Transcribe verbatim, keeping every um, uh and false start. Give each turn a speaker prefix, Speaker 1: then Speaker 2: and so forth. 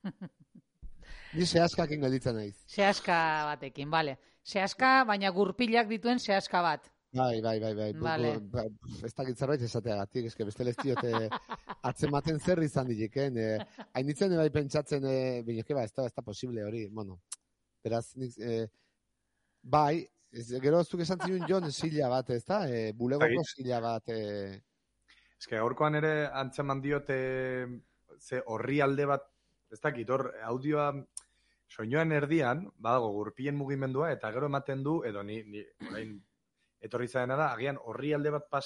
Speaker 1: Ni sehaskakin gelditzen naiz.
Speaker 2: Sehaska batekin, bale. Sehaska, baina gurpilak dituen sehaska bat.
Speaker 1: Bai, bai, bai, bai.
Speaker 2: Vale.
Speaker 1: Ez dakit zerbait esateagatik, eske beste leztiote atzematen zer izan diken. Eh, hainitzen bai pentsatzen, eh, bineke ba, ez da, ez da posible hori, bueno. Beraz, nik, eh, bai, ez, gero zuk esan zinun Jon zila bat, ez da? Eh, bulegoko zila bat. Eh.
Speaker 3: Ez que gaurkoan ere antzeman diote ze horri alde bat, ez dakit, hor audioa soinoan erdian, badago gurpilen mugimendua, eta gero ematen du, edo ni, ni orain etorri zaena da, agian horri alde bat pas